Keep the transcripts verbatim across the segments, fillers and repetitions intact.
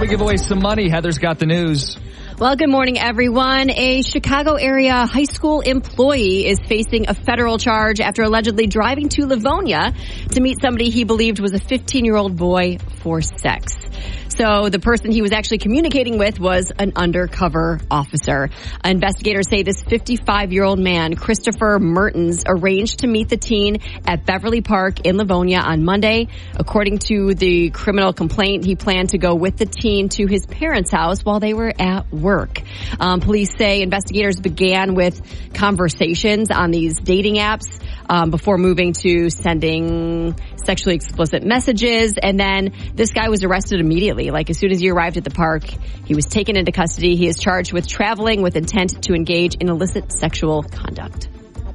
we give away some money. Heather's got the news. Well, good morning, everyone. A Chicago area high school employee is facing a federal charge after allegedly driving to Livonia to meet somebody he believed was a fifteen-year-old boy for sex. So the person he was actually communicating with was an undercover officer. Investigators say this fifty-five-year-old man, Christopher Mertens, arranged to meet the teen at Beverly Park in Livonia on Monday. According to the criminal complaint, he planned to go with the teen to his parents' house while they were at work. Um, police say investigators began with conversations on these dating apps um, before moving to sending sexually explicit messages. And then this guy was arrested immediately. Like as soon as he arrived at the park, he was taken into custody. He is charged with traveling with intent to engage in illicit sexual conduct.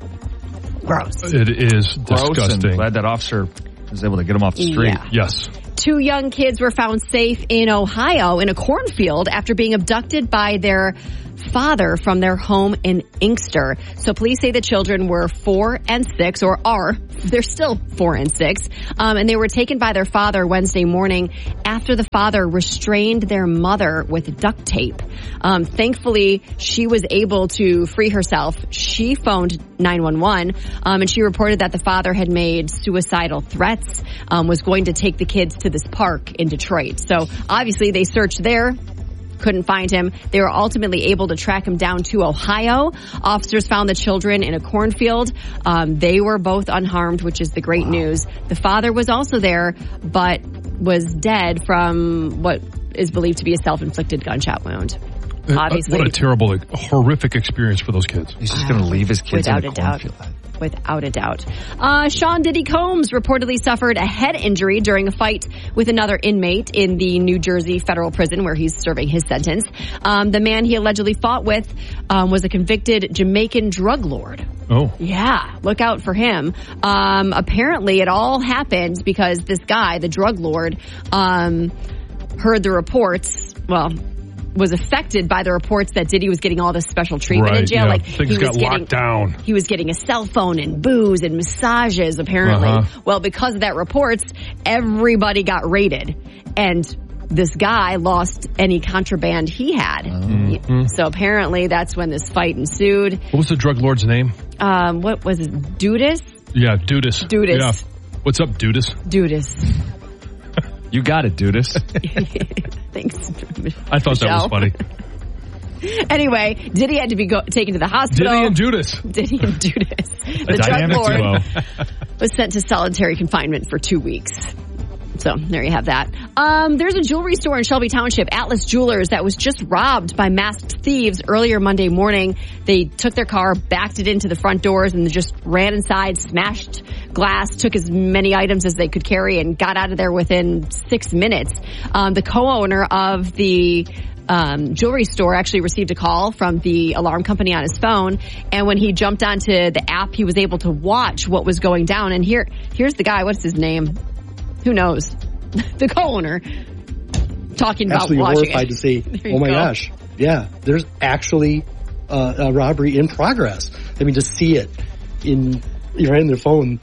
Gross. It is disgusting. Gross, and glad that officer was able to get him off the street. Yeah. Yes. Two young kids were found safe in Ohio in a cornfield after being abducted by their father from their home in Inkster. So police say the children were four and six, or are. They're still four and six. Um, and they were taken by their father Wednesday morning after the father restrained their mother with duct tape. Um, thankfully, she was able to free herself. She phoned nine one one, um, and she reported that the father had made suicidal threats, um, was going to take the kids to this park in Detroit. So obviously they searched there. Couldn't find him. They were ultimately able to track him down to Ohio. Officers found the children in a cornfield. Um, they were both unharmed, which is the great wow. news. The father was also there, but was dead from what is believed to be a self-inflicted gunshot wound. Obviously, what a terrible, like, horrific experience for those kids. He's just going to leave his kids Without in a the cornfield. doubt. Without a doubt. Uh, Sean Diddy Combs reportedly suffered a head injury during a fight with another inmate in the New Jersey federal prison where he's serving his sentence. Um, the man he allegedly fought with um, was a convicted Jamaican drug lord. Oh. Yeah, look out for him. Um, apparently it all happened because this guy, the drug lord, um, heard the reports, well, was affected by the reports that Diddy was getting all this special treatment right, in jail. Yeah. Like Things he was got getting, locked down. He was getting a cell phone and booze and massages, apparently. Uh-huh. Well, because of that reports, everybody got raided. And this guy lost any contraband he had. Mm-hmm. So apparently that's when this fight ensued. What was the drug lord's name? Um, what was it? Dudas? Yeah, Dudas. Dudas. Yeah. What's up, Dudas? Dudas. You got it, Dudas. Thanks. I thought Michelle. that was funny. Anyway, Diddy had to be go- taken to the hospital. Diddy and Judas. Diddy and Judas. The drug lord was sent to solitary confinement for two weeks. So there you have that. Um, there's a jewelry store in Shelby Township, Atlas Jewelers, that was just robbed by masked thieves earlier Monday morning. They took their car, backed it into the front doors, and just ran inside, smashed glass, took as many items as they could carry, and got out of there within six minutes. Um, the co-owner of the Um, jewelry store actually received a call from the alarm company on his phone, and when he jumped onto the app, he was able to watch what was going down. And here, here's the guy. What's his name? Who knows? The co-owner talking about Absolutely watching horrified it. to see. Oh my go. gosh! Yeah, there's actually uh, a robbery in progress. I mean, to see it in right in their phone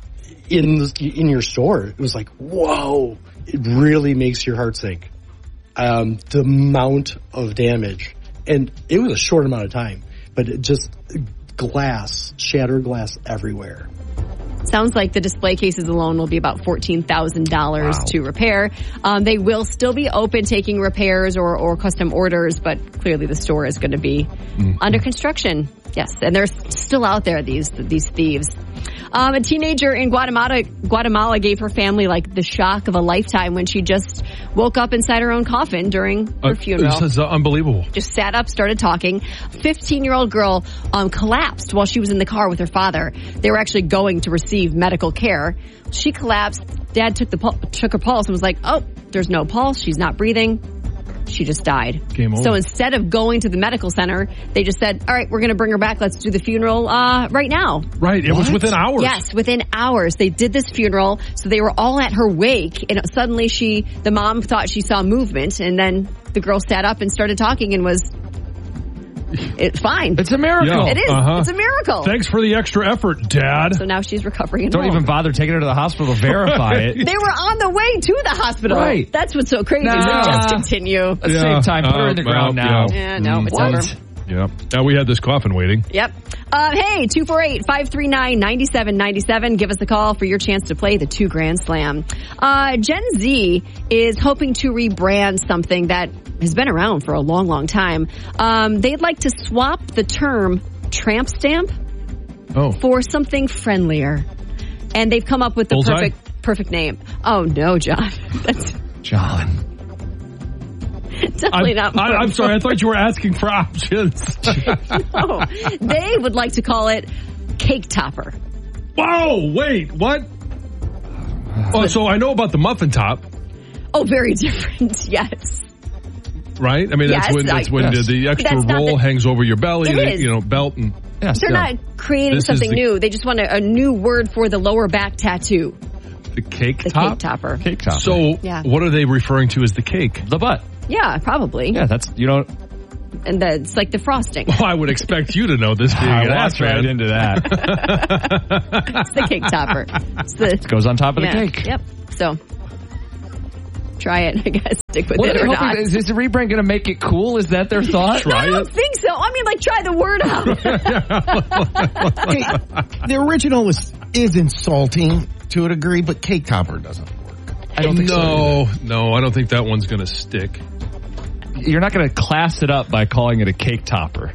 in the, in your store, it was like, whoa! It really makes your heart sink. Um, the amount of damage, and it was a short amount of time, but it just glass, shattered glass everywhere. Sounds like the display cases alone will be about fourteen thousand dollars wow. to repair. Um, they will still be open taking repairs or, or custom orders, but clearly the store is going to be mm-hmm. under construction. Yes, and they're still out there, these these thieves. Um, a teenager in Guatemala Guatemala gave her family like the shock of a lifetime when she just woke up inside her own coffin during her uh, funeral. This is uh, unbelievable. Just sat up, started talking. fifteen-year-old girl um, collapsed while she was in the car with her father. They were actually going to receive medical care. She collapsed. Dad took the pul- took her pulse and was like, "Oh, there's no pulse. She's not breathing." She just died. Game over. So instead of going to the medical center, they just said, all right, we're going to bring her back. Let's do the funeral uh, right now. Right. It what? was within hours. Yes, within hours. They did this funeral. So they were all at her wake. And suddenly she, the mom thought she saw movement. And then the girl sat up and started talking and was It's fine. It's a miracle. Yeah. It is. Uh-huh. It's a miracle. Thanks for the extra effort, Dad. So now she's recovering. At Don't home. even bother taking her to the hospital to verify it. They were on the way to the hospital. Right. That's what's so crazy. Nah. So just continue. At the Yeah. same time, put her in the Uh, ground well, now. Yeah, no, it's What? over. Yeah. Now we had this coffin waiting. Yep. Uh, hey, two four eight, five three nine, nine seven nine seven. Give us a call for your chance to play the two grand slam. Uh, Gen Z is hoping to rebrand something that has been around for a long, long time. Um, they'd like to swap the term tramp stamp Oh. for something friendlier. And they've come up with the Bullseye? perfect, perfect name. Oh no, John. That's John. definitely I'm, not. I, I'm sorry. I thought you were asking for options. No. They would like to call it cake topper. Whoa, wait, what? Oh, so I know about the muffin top, Oh, very different. Yes. right? I mean, that's Yes, when that's I- when Yes. the, the extra That's not roll the- hangs over your belly, It the, is. you know, belt and Yes, They're yeah. not creating This is something the- new. They just want a, a new word for the lower back tattoo. the cake The top. cake topper. Cake top. So, Yeah. what are they referring to as the cake? the butt. Yeah, probably. Yeah, that's, you know, And the, it's like the frosting. Well, I would expect you to know this being I an walked ass right man. into that. It's the cake topper. It's the, Goes on top of yeah, the cake. Yep. So, try it. I guess stick with What it are or they not. hoping, is, is the rebrand going to make it cool? Is that their thought? No, I don't think so. I mean, like, try the word out. The original is is insulting to a degree, but cake topper doesn't work. I don't think so. No, no, I don't think that one's going to stick. You're not going to class it up by calling it a cake topper.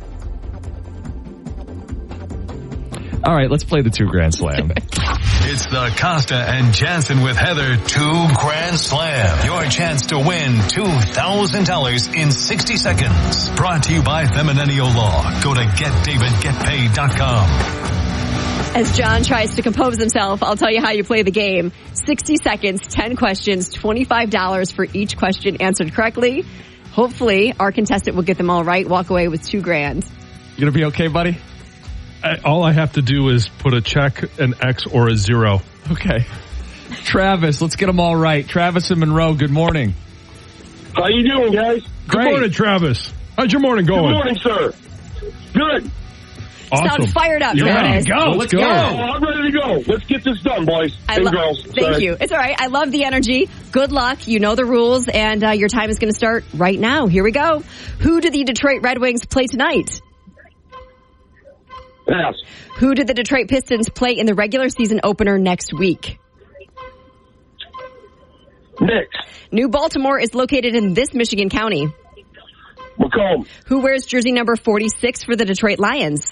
All right, let's play the two grand slam. It's the Costa and Jansen with Heather two grand slam. Your chance to win two thousand dollars in sixty seconds. Brought to you by Feminennial Law. Go to get david get paid dot com. As John tries to compose himself, I'll tell you how you play the game. sixty seconds, ten questions, twenty-five dollars for each question answered correctly. Hopefully, our contestant will get them all right, walk away with two grand. You going to be okay, buddy? I, all I have to do is put a check, an X, or a zero. Okay. Travis, let's get them all right. Travis and Monroe, good morning. How you doing, guys? Good Great. morning, Travis. How's your morning Good going? morning, sir. Good. Awesome. Sound fired up, Yeah, Travis. go. Let's, Let's go. go. Oh, I'm ready to go. Let's get this done, boys I and lo- girls. Thank Sorry. you. It's all right. I love the energy. Good luck. You know the rules, and uh, your time is going to start right now. Here we go. Who do the Detroit Red Wings play tonight? Pass. Who did the Detroit Pistons play in the regular season opener next week? Next. New Baltimore is located in this Michigan county. Macomb. Who wears jersey number forty-six for the Detroit Lions?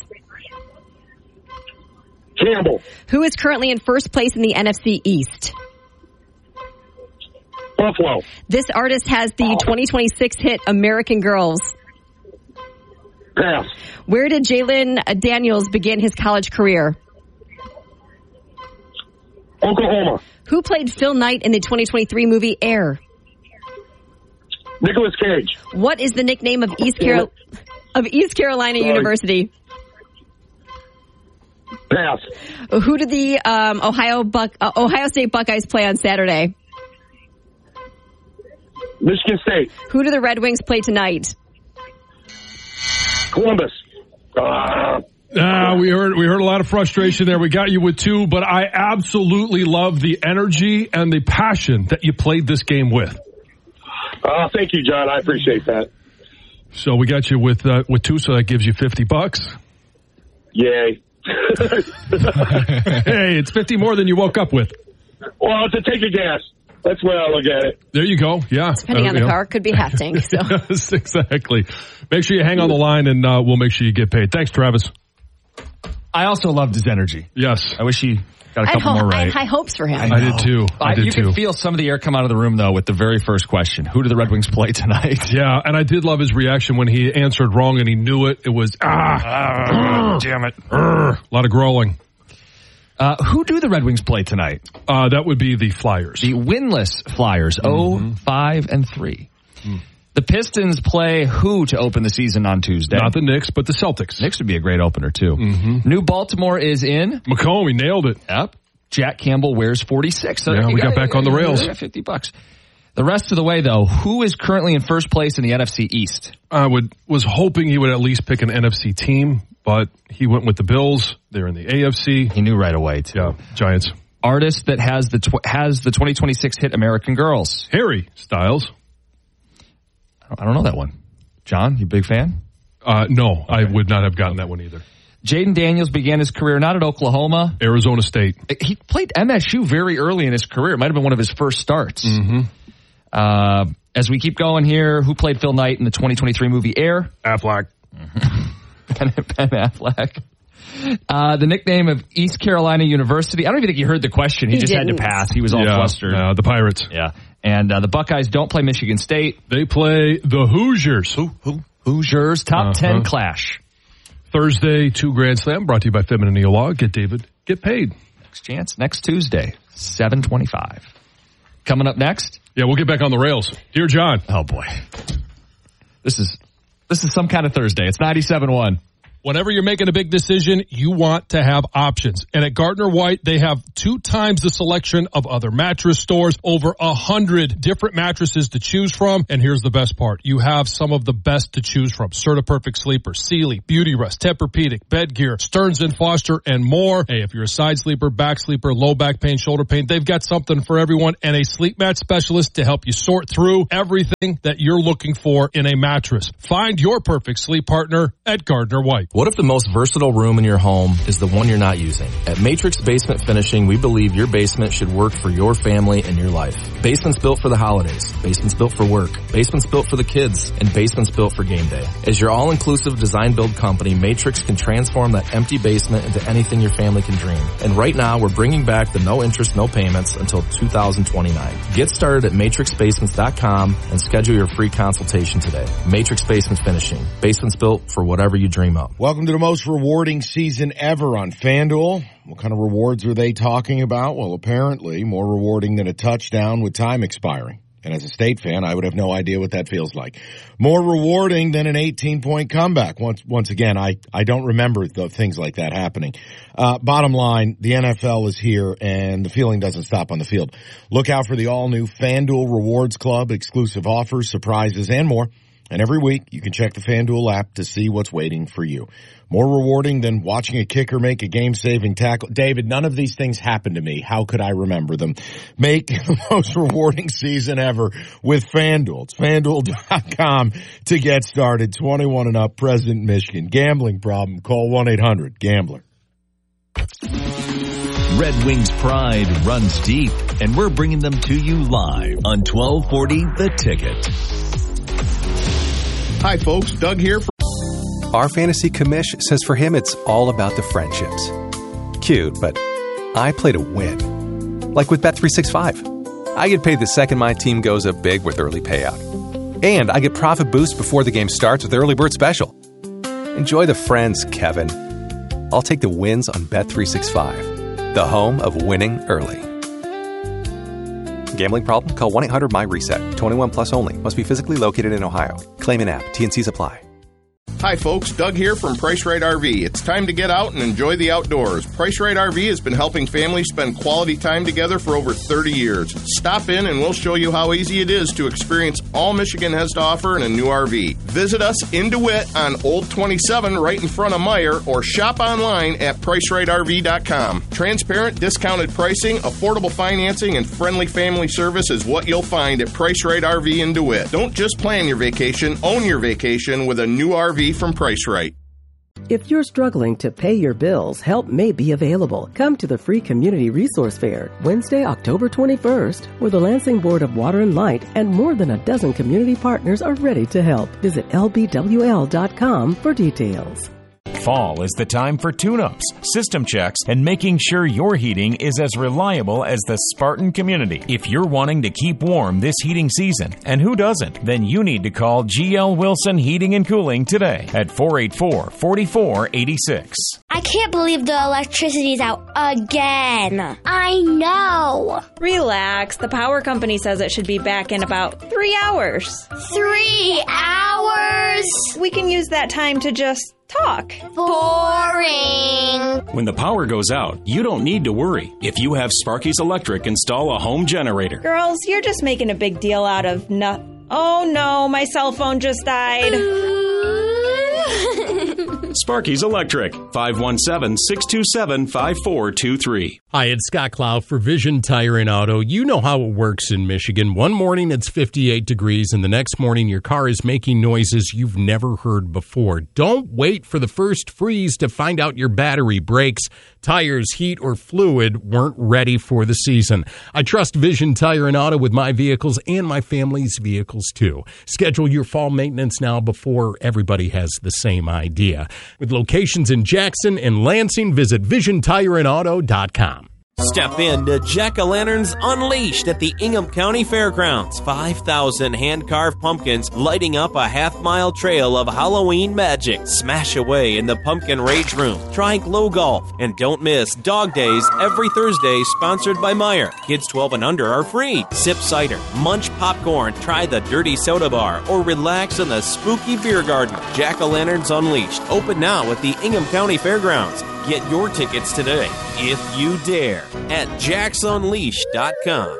Campbell. Who is currently in first place in the N F C East? Buffalo. This artist has the twenty twenty-six hit American Girls. Pass. Where did Jalen Daniels begin his college career? Oklahoma. Who played Phil Knight in the twenty twenty-three movie Air? Nicolas Cage. What is the nickname of East Carol of East Carolina Sorry. University? Pass. Who did the um, Ohio Buck uh, Ohio State Buckeyes play on Saturday? Michigan State. Who do the Red Wings play tonight? Columbus. Uh, Ah, we heard we heard a lot of frustration there. We got you with two, but I absolutely love the energy and the passion that you played this game with. uh, thank you, John. I appreciate that. So we got you with uh, with two, so that gives you fifty bucks. Yay. Hey, it's fifty more than you woke up with. Well, it's a take a gas. That's the way I look at it. There you go. Yeah, Depending Uh, on the you know. car, could be half tank. So Yes, exactly. Make sure you hang on the line, and uh, we'll make sure you get paid. Thanks, Travis. I also loved his energy. Yes, I wish he got a I, couple ho- more I right. had high hopes for him. I did too. I, I- did you too. can feel some of the air come out of the room, though, with the very first question. Who do the Red Wings play tonight? Yeah, and I did love his reaction when he answered wrong and he knew it. It was, ah, Ah, damn it. a lot of growling. Uh, who do the Red Wings play tonight? Uh, that would be the Flyers. The winless Flyers, oh, five, and three. The Pistons play who to open the season on Tuesday? Not the Knicks, but the Celtics. Knicks would be a great opener, too. New Baltimore is in. McComb, he nailed it. Yep. Jack Campbell wears forty-six. So Yeah, you we got back on the rails. you got fifty bucks. The rest of the way, though, who is currently in first place in the N F C East? I would was hoping he would at least pick an N F C team, but he went with the Bills. They're in the A F C. He knew right away, too. Yeah, Giants. Artist that has the tw- has the twenty twenty-six hit American Girls. Harry Styles. I don't know that one. John, you a big fan? Uh, no, okay. I would not have gotten that one either. Jaden Daniels began his career not at Oklahoma. Arizona State. He played M S U very early in his career. It might have been one of his first starts. Mm-hmm. Uh, as we keep going here, who played Phil Knight in the twenty twenty-three movie Air? Affleck. Ben, Ben Affleck. Uh, the nickname of East Carolina University. I don't even think he heard the question. He, he just didn't. had to pass. He was all yeah, flustered. Uh, the Pirates. Yeah. And uh, the Buckeyes don't play Michigan State. They play the Hoosiers. Who? Who? Hoosiers. Top uh-huh. ten clash. Thursday, two Grand Slam, brought to you by Feminine Law. Get David, get paid. Next chance, next Tuesday, seven twenty-five. Coming up next. Yeah, we'll get back on the rails. Dear John. Oh, boy. This is this is some kind of Thursday. It's ninety-seven one. Whenever you're making a big decision, you want to have options. And at Gardner White, they have two times the selection of other mattress stores, over a hundred different mattresses to choose from. And here's the best part. You have some of the best to choose from. Serta Perfect Sleeper, Sealy, Beauty Rest, Tempur-Pedic, Bed Gear, Stearns and Foster, and more. Hey, if you're a side sleeper, back sleeper, low back pain, shoulder pain, they've got something for everyone and a sleep mat specialist to help you sort through everything that you're looking for in a mattress. Find your perfect sleep partner at Gardner White. What if the most versatile room in your home is the one you're not using? At Matrix Basement Finishing, we believe your basement should work for your family and your life. Basement's built for the holidays. Basement's built for work. Basement's built for the kids. And basement's built for game day. As your all-inclusive design-build company, Matrix can transform that empty basement into anything your family can dream. And right now, we're bringing back the no interest, no payments until two thousand twenty-nine. Get started at matrix basements dot com and schedule your free consultation today. Matrix Basement Finishing. Basement's built for whatever you dream of. Welcome to the most rewarding season ever on FanDuel. What kind of rewards are they talking about? Well, apparently more rewarding than a touchdown with time expiring. And as a State fan, I would have no idea what that feels like. More rewarding than an eighteen-point comeback. Once once again, I, I don't remember the things like that happening. Uh, bottom line, the N F L is here, and the feeling doesn't stop on the field. Look out for the all-new FanDuel Rewards Club, exclusive offers, surprises, and more. And every week, you can check the FanDuel app to see what's waiting for you. More rewarding than watching a kicker make a game-saving tackle. David, none of these things happened to me. How could I remember them? Make the most rewarding season ever with FanDuel. It's FanDuel dot com to get started. twenty-one and up, President Michigan. Gambling problem? Call one eight hundred gambler. Red Wings pride runs deep, and we're bringing them to you live on twelve forty The Ticket. Hi, folks. Doug here. For- Our fantasy commish says for him it's all about the friendships. Cute, but I play to win. Like with Bet three sixty-five. I get paid the second my team goes up big with early payout. And I get profit boost before the game starts with Early Bird Special. Enjoy the friends, Kevin. I'll take the wins on Bet three sixty-five, the home of winning early. Gambling problem? Call one eight hundred M Y RESET. twenty-one plus only. Must be physically located in Ohio. Claim an app. T N Cs apply. Hi, folks. Doug here from Price Right R V. It's time to get out and enjoy the outdoors. Price Right R V has been helping families spend quality time together for over thirty years. Stop in and we'll show you how easy it is to experience all Michigan has to offer in a new R V. Visit us in DeWitt on Old twenty-seven right in front of Meyer, or shop online at price right R V dot com. Transparent, discounted pricing, affordable financing, and friendly family service is what you'll find at Price Right R V in DeWitt. Don't just plan your vacation, own your vacation with a new R V from Price Right. If you're struggling to pay your bills, help may be available. Come to the free Community Resource Fair, Wednesday, October twenty-first, where the Lansing Board of Water and Light and more than a dozen community partners are ready to help. Visit L B W L dot com for details. Fall is the time for tune-ups, system checks, and making sure your heating is as reliable as the Spartan community. If you're wanting to keep warm this heating season, and who doesn't, then you need to call G L Wilson Heating and Cooling today at four eight four, four four eight six. I can't believe the electricity's out again. I know. Relax. The power company says it should be back in about three hours. Three hours? We can use that time to just Talk. Boring. When the power goes out, you don't need to worry. If you have Sparky's Electric, install a home generator. Girls, you're just making a big deal out of nothing. Oh no, my cell phone just died. Sparky's Electric, five one seven, six two seven, five four two three. Hi, it's Scott Clough for Vision Tire and Auto. You know how it works in Michigan. One morning it's fifty-eight degrees, and the next morning your car is making noises you've never heard before. Don't wait for the first freeze to find out your battery, brakes, tires, heat, or fluid weren't ready for the season. I trust Vision Tire and Auto with my vehicles and my family's vehicles too. Schedule your fall maintenance now before everybody has the same idea. With locations in Jackson and Lansing, visit vision tire and auto dot com. Step in to Jack-O-Lanterns Unleashed at the Ingham County Fairgrounds. five thousand hand-carved pumpkins lighting up a half-mile trail of Halloween magic. Smash away in the Pumpkin Rage Room. Try Glow Golf. And don't miss Dog Days every Thursday, sponsored by Meijer. Kids twelve and under are free. Sip cider, munch popcorn, try the Dirty Soda Bar, or relax in the spooky beer garden. Jack-O-Lanterns Unleashed. Open now at the Ingham County Fairgrounds. Get your tickets today, if you dare, at jacks unleashed dot com.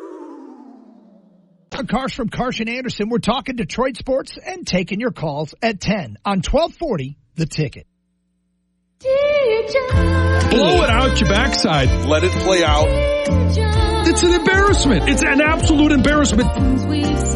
Cars from Karsh and Anderson. We're talking Detroit sports and taking your calls at ten on twelve forty The Ticket. Blow it out your backside. Let it play out. It's an embarrassment. It's an absolute embarrassment.